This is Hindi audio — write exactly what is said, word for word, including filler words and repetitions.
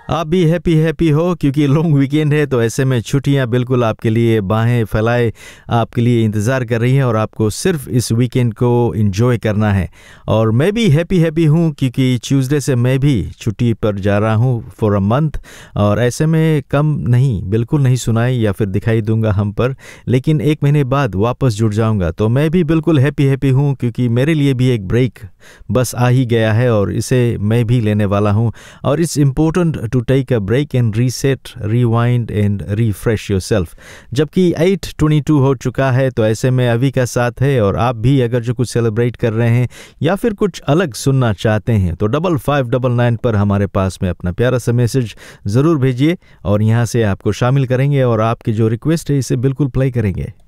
आप भी हैप्पी हैप्पी हो क्योंकि लॉन्ग वीकेंड है, तो ऐसे में छुट्टियां बिल्कुल आपके लिए बाहें फैलाए आपके लिए इंतज़ार कर रही हैं और आपको सिर्फ इस वीकेंड को एंजॉय करना है। और मैं भी हैप्पी हैप्पी हूं क्योंकि ट्यूसडे से मैं भी छुट्टी पर जा रहा हूं फॉर अ मंथ, और ऐसे में कम नहीं, बिल्कुल नहीं सुनाई या फिर दिखाई दूंगा हम पर, लेकिन एक महीने बाद वापस जुड़ जाऊंगा। तो मैं भी बिल्कुल हैप्पी हैप्पी हूं क्योंकि मेरे लिए भी एक ब्रेक बस आ ही गया है और इसे मैं भी लेने वाला हूं। और it's important to take a break and reset, rewind and refresh yourself. जबकि आठ बाईस हो चुका है, तो ऐसे में अभी का साथ है, और आप भी अगर जो कुछ सेलिब्रेट कर रहे हैं या फिर कुछ अलग सुनना चाहते हैं तो डबल फाइव डबल नाइन पर हमारे पास में अपना प्यारा सा मैसेज ज़रूर भेजिए और यहाँ से आपको शामिल करेंगे और आपकी जो रिक्वेस्ट है इसे बिल्कुल प्ले करेंगे।